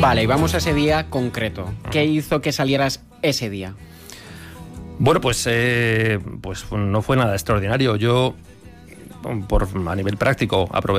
Vale, y vamos a ese día concreto. ¿Qué hizo que salieras ese día? Bueno, pues no fue nada extraordinario. Yo, a nivel práctico, aproveché